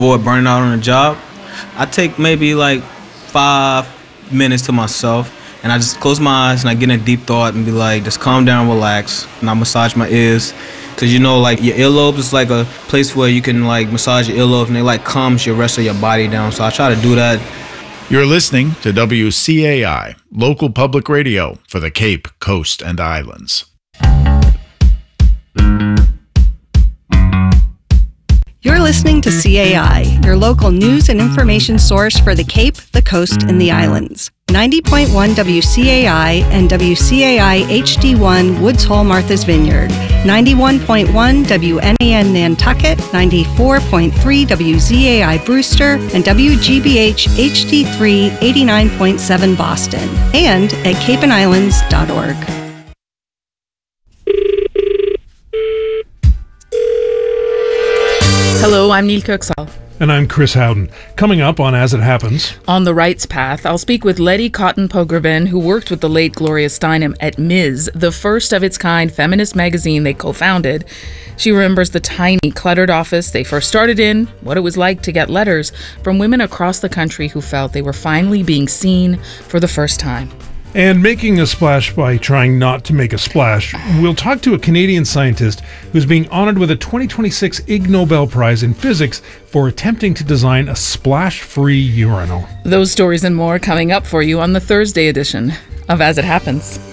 avoid burning out on the job, I take maybe like 5 minutes to myself, and I just close my eyes and I get in a deep thought and be like, just calm down, relax, and I massage my ears. Cause like your earlobes is like a place where you can like massage your earlobes and it like calms your rest of your body down. So I try to do that. You're listening to WCAI, local public radio for the Cape, Coast, and Islands. You're listening to CAI, your local news and information source for the Cape, the Coast, and the Islands. 90.1 WCAI and WCAI HD1 Woods Hole Martha's Vineyard. 91.1 WNAN Nantucket, 94.3 WZAI Brewster, and WGBH HD3 89.7 Boston. And at capeandislands.org. Hello, I'm Neil Kirksall. And I'm Chris Howden. Coming up on As It Happens. On the Rights Path, I'll speak with Letty Cotton Pogrebin, who worked with the late Gloria Steinem at Ms., the first of its kind feminist magazine they co-founded. She remembers the tiny, cluttered office they first started in, what it was like to get letters from women across the country who felt they were finally being seen for the first time. And making a splash by trying not to make a splash, we'll talk to a Canadian scientist who's being honored with a 2026 Ig Nobel Prize in Physics for attempting to design a splash-free urinal. Those stories and more coming up for you on the Thursday edition of As It Happens.